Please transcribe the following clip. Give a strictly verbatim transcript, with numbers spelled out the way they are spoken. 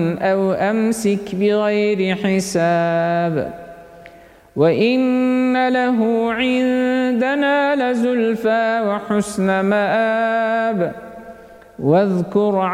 أو أمسك بغير حساب وإن له عندنا لزلفى وحسن مآب واذكر